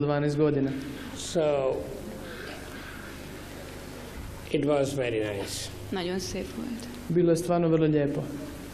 12 godina. So it was very nice. Nagyon szép volt. Bilo je stvarno vrlo lijepo.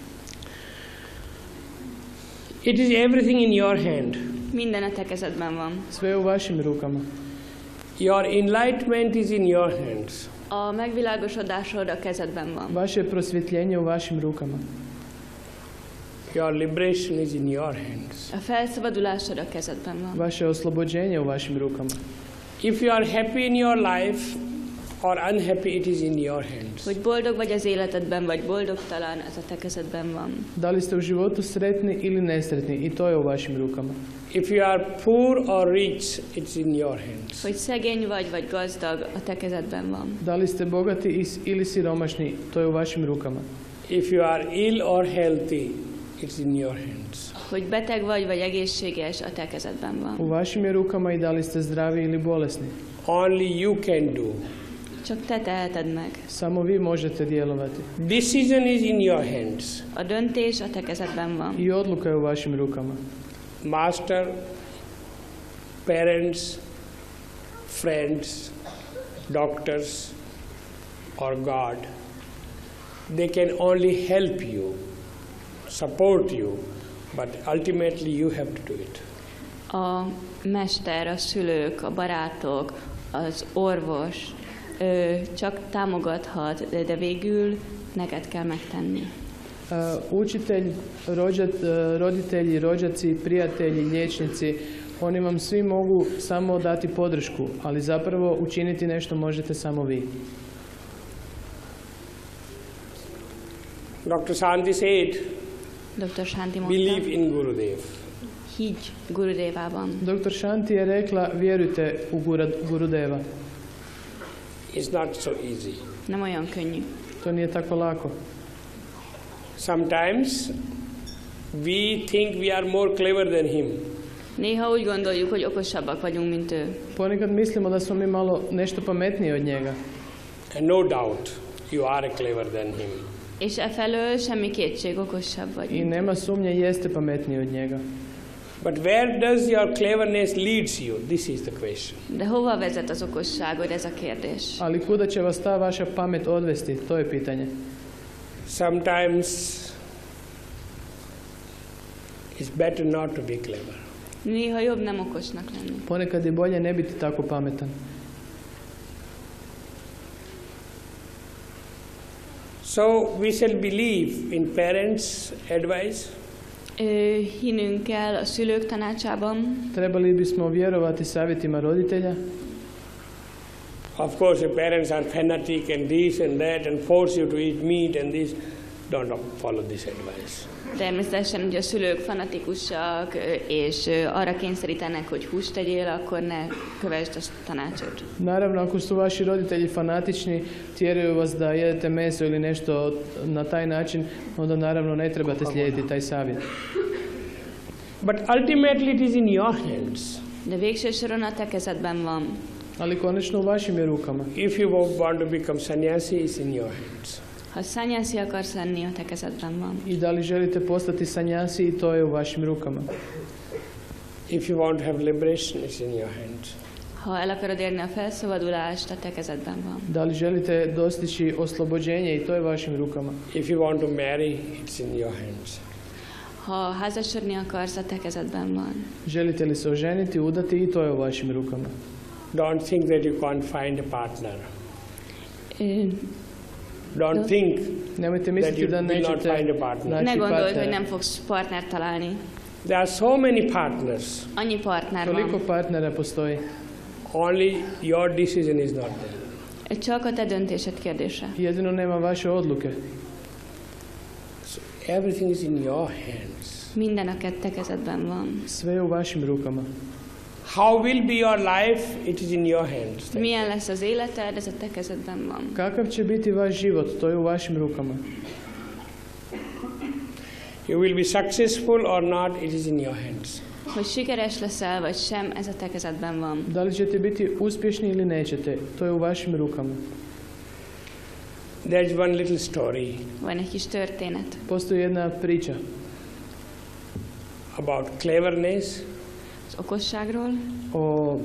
It is everything in your hand. Minden a te kezedben van. Sve je u vašim rukama. Your enlightenment is in your hands. A megvilágosodásod a kezedben van. Vaše prosvjetljenje u vašim rukama. Your liberation is in your hands. A felszabadulásod a kezedben van. Vaše oslobođenje u vašim rukama. If you are happy in your life or unhappy, it is in your hands. Hogy boldog vagy az életedben, vagy boldogtalan, ez a te kezedben van. Da li ste u životu sretni ili nesretni, i to je u vašim rukama. If you are poor or rich, it's in your hands. Hogy szegény vagy gazdag, a te kezedben van. Da li ste bogati ili siromašni, to je u vašim rukama. If you are ill or healthy, it's in your hands. Hogy beteg vagy egészséges, a te kezedben van. U vašim je rukama i da li ste zdravi ili bolesni. Only you can do. Csak te teheted meg. Samo vi možete djelovati. Decision is in your hands. A döntés a te kezedben van. I odluka je u vašim rukama. Master, parents, friends, doctors, or God, they can only help you, support you, but ultimately you have to do it. A mester, a szülők, a barátok, az orvos csak támogathat, de végül neked kell megtenni. Učitelj, roditelji, rođaci, prijatelji, liječnici, oni vam svi mogu samo dati podršku, ali zapravo učiniti nešto možete samo vi. Dr. Shanti said, Dr. Shanti mondta, believe in Gurudev. higgy Gurudevában. Dr. Shanti je rekla, vjerujte u Gurudeva. It's not so easy. Nem olyan könnyű. To nije tako lako. Sometimes we think we are more clever than him. Néha úgy gondoljuk, hogy okosabbak vagyunk, mint ő. Ponekad mislimo da smo mi malo nešto pametniji od njega. And no doubt you are clever than him. És efelől semmi kétség, okosabb vagy. I nema sumnje, jeste pametniji od njega. But where does your cleverness leads you? This is the question. De hova vezet az okosságod, ez a kérdés. Ali kuda će vas ta vaša pamet odvesti, to je pitanje. Sometimes it's better not to be clever. Néha jobb nem okosnak lenni. Ponekad je bolje ne biti tako pametan. So we shall believe in parents' advice. Hinnünk kell a szülők tanácsában. Trebali bismo vjerovati savjetima roditelja. Of course, if parents are fanatic and this and that and force you to eat meat and this, don't follow this advice. Természetesen, hogy a szülők fanatikusak, és arra kényszerítenek, hogy húst tegyél, akkor ne kövesd a tanácsot. Naravno, ako su vaši roditelji fanatični, tjeraju vas da jedete meso ili nešto na taj način, onda naravno ne trebate slijediti taj savjet. But ultimately it is in your hands. De végső soron a te kezedben van. Ali konačno u vašim je rukama. If you want to become sannyasi, it's in your hands. Ha szanyászi akarsz lenni, a te kezedben van. I da li želite postati sanjasi, i to je u vašim rukama. If you want to have liberation, it's in your hands. Ha el akarod érni a felszabadulást, a te kezedben van. Da li želite dostići oslobođenje, i to je u vašim rukama. If you want to marry, it's in your hands. Ha házasodni akarsz, a te kezedben van. Želite li se oženiti, udati, i to je u vašim rukama. Don't think that you can't find a partner. Don't think Nemojte that misliti you da will not nećete find a partner. Ne naći gondold, hogy partnera. nem fogsz partnert találni. There are so many partners. Annyi partner Toliko van. partnera postoji. Only your decision is not there. Csak a te döntésed kérdése. Jedino nema vaše odluke. So everything is in your hands. Minden a te kezedben van. Sve je u vašim rukama. How will be your life? It is in your hands. Milyen lesz az életed, ez a te kezedben van. Kakav će biti vaš život, to je u vašim rukama. You will be successful or not, it is in your hands. Hogy sikeres leszel, vagy sem, ez a te kezedben van. Da li ćete biti uspješni ili nećete, to je u vašim rukama. There's one little story Van egy kis történet. Postoji jedna priča about cleverness Az okosságról, o